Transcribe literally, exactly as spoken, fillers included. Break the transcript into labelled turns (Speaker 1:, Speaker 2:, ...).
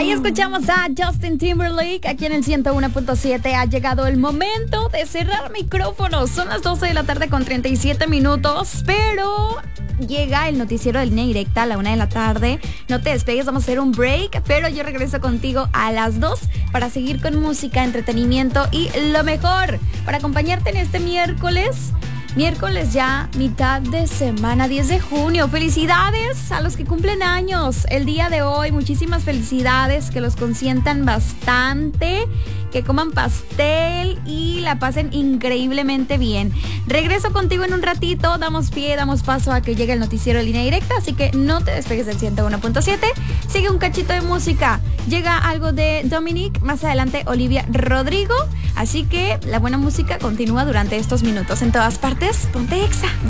Speaker 1: Ahí escuchamos a Justin Timberlake aquí en el ciento uno punto siete. Ha llegado el momento de cerrar micrófonos. Son las doce de la tarde con treinta y siete minutos, pero llega el noticiero de Línea Directa a la una de la tarde. No te despegues, vamos a hacer un break, pero yo regreso contigo a las dos para seguir con música, entretenimiento y lo mejor para acompañarte en este miércoles. Miércoles ya, mitad de semana, diez de junio. Felicidades a los que cumplen años el día de hoy. Muchísimas felicidades, que los consientan bastante, que coman pastel y la pasen increíblemente bien. Regreso contigo en un ratito, damos pie, damos paso a que llegue el noticiero de Línea Directa, así que no te despegues del ciento uno punto siete. Sigue un cachito de música. Llega algo de Dominic, más adelante Olivia Rodrigo. Así que la buena música continúa durante estos minutos. En todas partes, ponte Exa.